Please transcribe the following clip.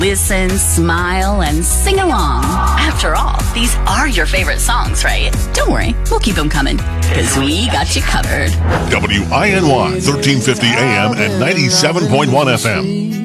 Listen, smile, and sing along. After all, these are your favorite songs, right? Don't worry, we'll keep them coming, because we got you covered. WINY 1350 AM and 97.1 FM.